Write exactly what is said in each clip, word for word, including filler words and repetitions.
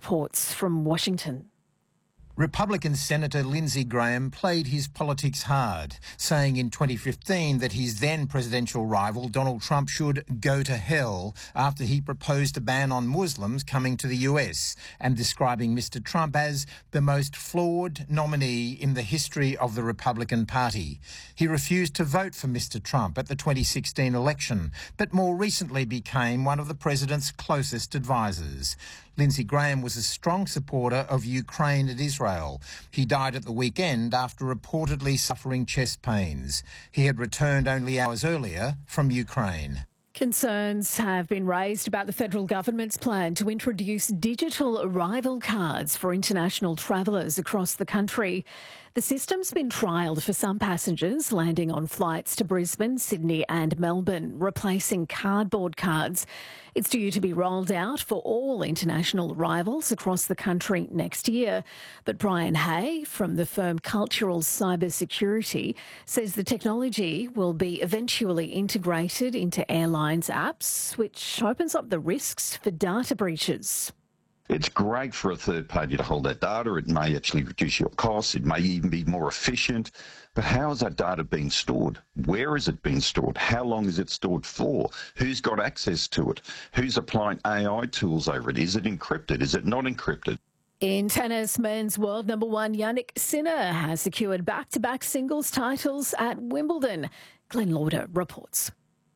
reports from Washington. Republican Senator Lindsey Graham played his politics hard, saying in twenty fifteen that his then presidential rival Donald Trump should go to hell after he proposed a ban on Muslims coming to the U S, and describing Mister Trump as the most flawed nominee in the history of the Republican Party. He refused to vote for Mister Trump at the twenty sixteen election, but more recently became one of the president's closest advisers. Lindsey Graham was a strong supporter of Ukraine and Israel. He died at the weekend after reportedly suffering chest pains. He had returned only hours earlier from Ukraine. Concerns have been raised about the federal government's plan to introduce digital arrival cards for international travellers across the country. The system's been trialled for some passengers landing on flights to Brisbane, Sydney and Melbourne, replacing cardboard cards. It's due to be rolled out for all international arrivals across the country next year. But Brian Hay from the firm Cultural Cybersecurity says the technology will be eventually integrated into airlines' apps, which opens up the risks for data breaches. It's great for a third party to hold that data. It may actually reduce your costs. It may even be more efficient. But how is that data being stored? Where is it being stored? How long is it stored for? Who's got access to it? Who's applying A I tools over it? Is it encrypted? Is it not encrypted? In tennis, men's world number one Jannik Sinner has secured back-to-back singles titles at Wimbledon. Glenn Lauder reports.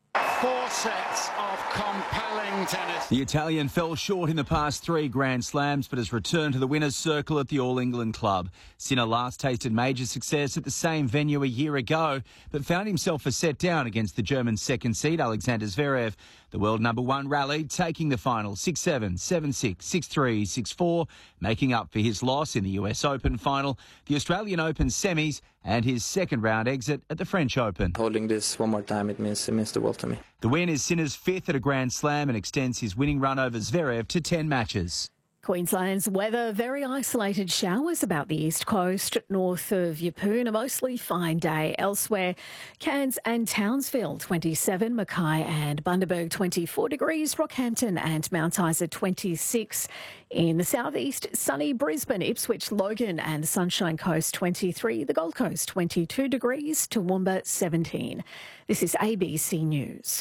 Four sets of compelling tennis. The Italian fell short in the past three Grand Slams but has returned to the winner's circle at the All England Club. Sinner last tasted major success at the same venue a year ago but found himself a set down against the German second seed Alexander Zverev. The world number one rallied, taking the final six seven, seven six, six three, six four, making up for his loss in the U S Open final, the Australian Open semis and his second round exit at the French Open. Holding this one more time, it means, it means the world to me. The win is Sinner's fifth at a Grand Slam and extends his winning run over Zverev to ten matches. Queensland's weather, very isolated showers about the east coast, north of Yeppoon, a mostly fine day. Elsewhere, Cairns and Townsville, twenty-seven, Mackay and Bundaberg, twenty-four degrees, Rockhampton and Mount Isa, twenty-six. In the southeast, sunny Brisbane, Ipswich, Logan and the Sunshine Coast, twenty-three. The Gold Coast, twenty-two degrees, Toowoomba, seventeen. This is A B C News.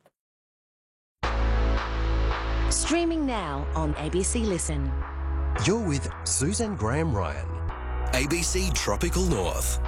Streaming now on A B C Listen. You're with Susan Graham Ryan. A B C Tropical North.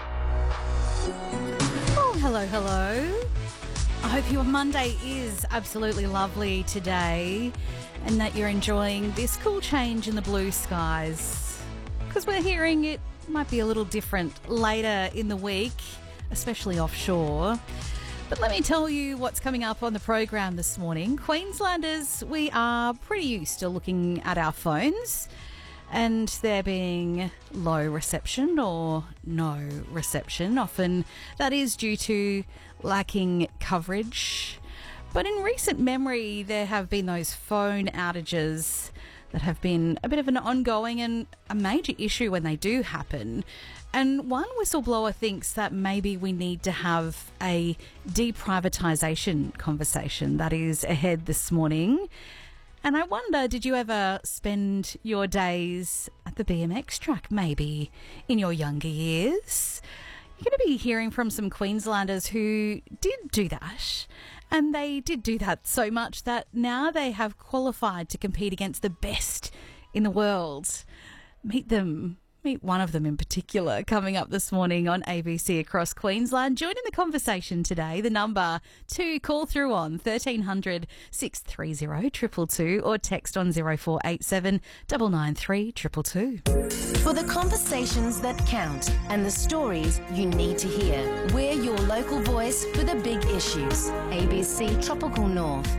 Oh, hello, hello. I hope your Monday is absolutely lovely today and that you're enjoying this cool change in the blue skies, because we're hearing it might be a little different later in the week, especially offshore. But let me tell you what's coming up on the program this morning. Queenslanders, we are pretty used to looking at our phones and there being low reception or no reception. Often that is due to lacking coverage. But in recent memory, there have been those phone outages that have been a bit of an ongoing and a major issue when they do happen. And one whistleblower thinks that maybe we need to have a deprivatisation conversation that is ahead this morning. And I wonder, did you ever spend your days at the B M X track, maybe, in your younger years? You're going to be hearing from some Queenslanders who did do that. And they did do that so much that now they have qualified to compete against the best in the world. Meet them. Meet one of them in particular coming up this morning on A B C Across Queensland. Join in the conversation today. The number to call through on thirteen hundred, six three zero, two two two or text on zero four eight seven, nine nine three, two two two. For the conversations that count and the stories you need to hear, we're your local voice for the big issues. A B C Tropical North.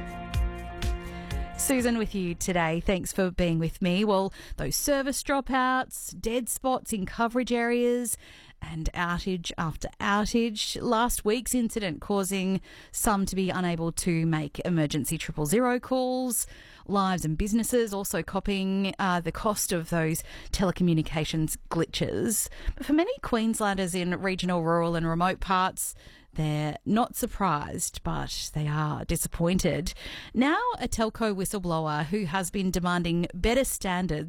Susan with you today. Thanks for being with me. Well, those service dropouts, dead spots in coverage areas and outage after outage. Last week's incident causing some to be unable to make emergency triple zero calls. Lives and businesses also copying uh, the cost of those telecommunications glitches. But for many Queenslanders in regional, rural and remote parts, they're not surprised, but they are disappointed. Now, a telco whistleblower who has been demanding better standards